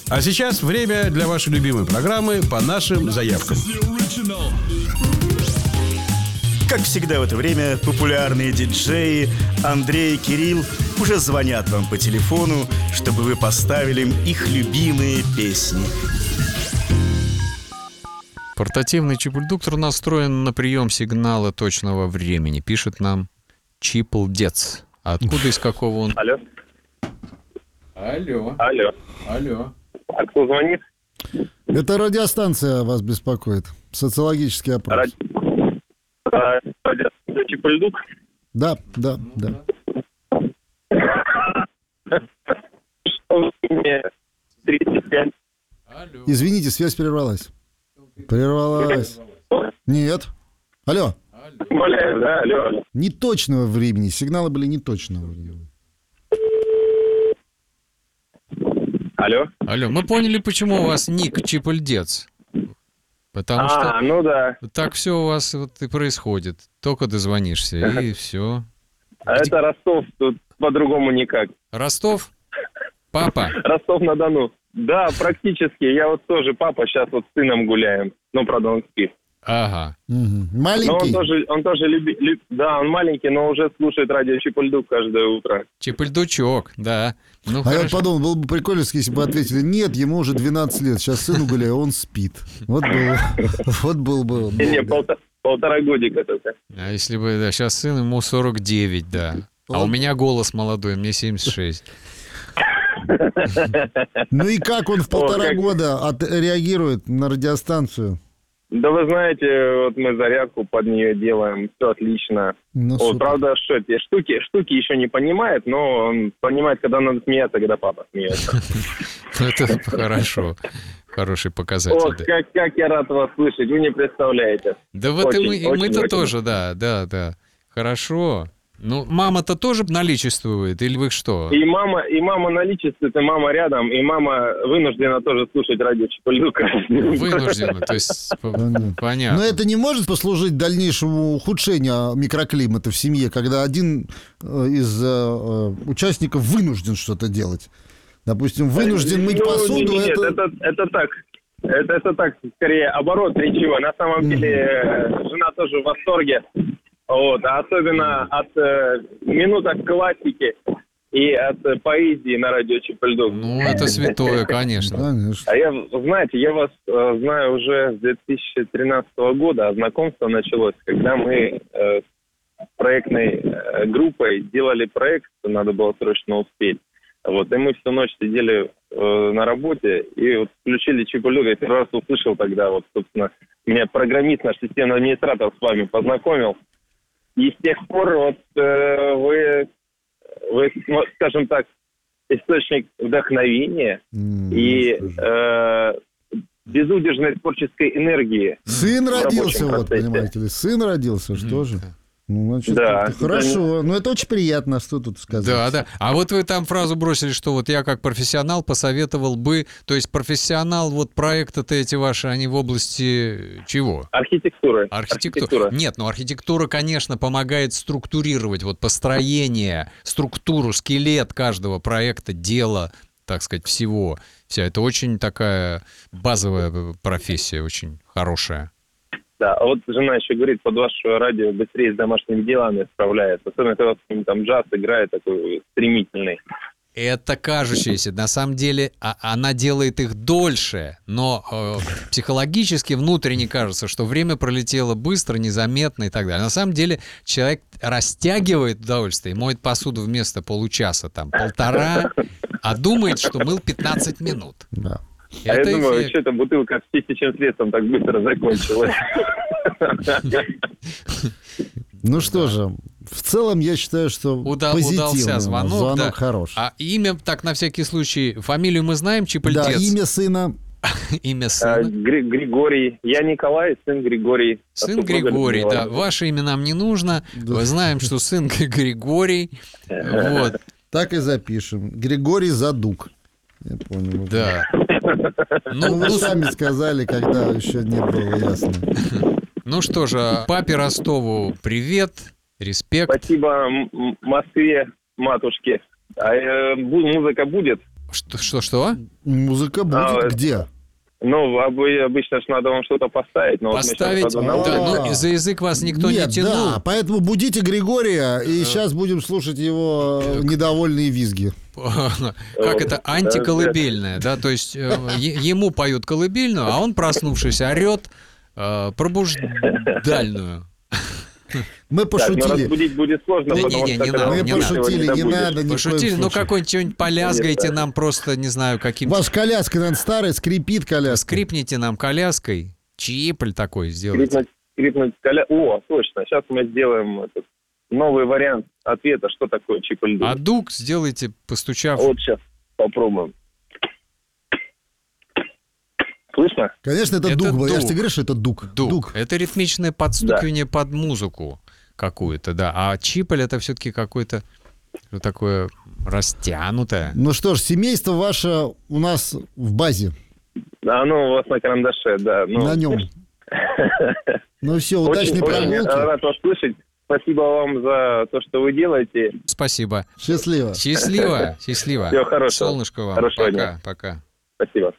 А сейчас время для вашей любимой программы «По нашим заявкам». Как всегда в это время популярные диджеи Андрей и Кирилл уже звонят вам по телефону, чтобы вы поставили им их любимые песни. Портативный чип-редуктор настроен на прием сигнала точного времени. Пишет нам Чиплдец. А откуда, из какого он? Алло. Алло. Алло. Алло. А кто звонит? Это радиостанция вас беспокоит. Социологический опрос. Радиостанция Чип-редук? Да. Что мне 35? Алло. Извините, связь прервалась. Нет. Алло. Умоляю, да? Алло. Неточного времени. Сигналы были неточного времени. Алло. Алло, мы поняли, почему у вас ник Чиплдец. Потому что Ну да. так все у вас вот и происходит. Только дозвонишься, и все. А это Ростов, тут по-другому никак. Ростов? Папа? Ростов-на-Дону. Да, практически. Я вот тоже папа, сейчас вот с сыном гуляем. Ну, правда, он спит. Ага. Маленький? Но он тоже любит. Да, он маленький, но уже слушает радио Чип-редук каждое утро. Чип-редучок, да. Ну, А я хорошо. подумал, было бы прикольно, если бы ответили: нет, ему уже 12 лет, сейчас сыну гуляю, он спит. Вот был бы. Не, полтора годика только. А если бы, да, сейчас сын, ему 49, да. А у меня голос молодой, мне 76. Ну и как он в 1,5 года реагирует на радиостанцию? Да вы знаете, вот мы зарядку под нее делаем, все отлично. Ну, Вот, супер. правда, что эти штуки еще не понимает, но он понимает, когда надо смеяться, когда папа смеется. Это хорошо. Хороший показатель. Ох, как я рад вас слышать, вы не представляете. Да вот и мы-то очень. тоже, да. Хорошо. Ну, мама-то тоже наличествует, или вы что? И мама наличествует, и мама рядом, и мама вынуждена тоже слушать радио Чип-редук. Вынуждена, то есть понятно. Но это не может послужить дальнейшему ухудшению микроклимата в семье, когда один из участников вынужден что-то делать. Допустим, вынужден мыть посуду. Нет, это так. Это так, скорее, оборот речевой. На самом деле, жена тоже в восторге. Вот, а особенно от минуток классики и от поэзии на радио Чип-редук. Ну, это святое, конечно. Конечно. А я вас знаю уже с 2013 года, а знакомство началось, когда мы с проектной группой делали проект, надо было срочно успеть. Вот, и мы всю ночь сидели на работе и вот включили Чип-редук. Я первый раз услышал тогда, вот, собственно, меня программист, наш системный администратор с вами познакомил. И с тех пор вот вы, скажем так, источник вдохновения и безудержной творческой энергии. Сын родился, рабочем вот, процессе. понимаете ли. Сын родился, что же? Ну, значит, Да. это хорошо. Ну, это очень приятно, что тут сказать. Да. А вот вы там фразу бросили, что вот я как профессионал посоветовал бы... То есть профессионал, вот проекты-то эти ваши, они в области чего? Архитектура. Нет, ну архитектура, конечно, помогает структурировать вот построение, структуру, скелет каждого проекта, дела, так сказать, всего. Вся это очень такая базовая профессия, очень хорошая. Да, а вот жена еще говорит, под ваше радио быстрее с домашними делами справляется. Особенно, когда там джаз играет такой стремительный. Это кажущееся. На самом деле она делает их дольше, но психологически внутренне кажется, что время пролетело быстро, незаметно и так далее. На самом деле человек растягивает удовольствие, моет посуду вместо получаса, там, 1,5, а думает, что мыл 15 минут. Да. А я думаю, что эта бутылка с чистящим средством так быстро закончилась. Ну что же, в целом я считаю, что позитивно. Удался звонок, да. Хороший. А имя, так на всякий случай, фамилию мы знаем, Чиплдец? Да, имя сына. Имя сына. Григорий. Я Николай, сын Григорий. Сын Григорий, да. Ваше имя нам не нужно. Да. Мы знаем, что сын Григорий. Вот. Так и запишем. Григорий Задук. Я понял. Да. Ну, вы сами сказали, когда еще не было ясно. Ну что же, папе Ростову привет, респект. Спасибо Москве, матушке. А музыка будет? Что? Музыка будет где? Ну, обычно же надо вам что-то поставить. Но Поставить? Вот мы сейчас Да, ну, за язык вас никто Нет, не тянул. да, поэтому будите Григория, и сейчас будем слушать его недовольные визги. Как это? Антиколыбельная, да? То есть ему поют колыбельную, а он, проснувшись, орет пробуждальную. Мы Так, но пошутили. разбудить будет сложно, Да потому не что... когда Мы не пошутили, его не добудешь. надо, ни в коем Пошутили, ну случае. какой-нибудь полязгайте нам просто, не знаю, каким-то... Ваша коляска, наверное, старая, скрипит коляска. Скрипните нам коляской, чипль такой сделайте. Скрипнуть О, точно. Сейчас мы сделаем этот новый вариант ответа, что такое чип-льду. А дуг сделайте, постучав. Вот сейчас попробуем. Слышно? Конечно, это Это дуг был. Я же дуг. тебе говорю, что это дуг. Дуг. Это ритмичное подстукивание под музыку какую-то, да. А чиполь это все-таки какое-то такое растянутое. Ну что ж, семейство ваше у нас в базе. Да, ну, у вас на карандаше, да. Ну, На нем. Ну все, удачной очень прогулки. рад вас слышать. Спасибо вам за то, что вы делаете. Спасибо. Счастливо. Счастливо. Всего хорошего. Солнышко вам. Хорошего Пока. дня. Пока. Спасибо.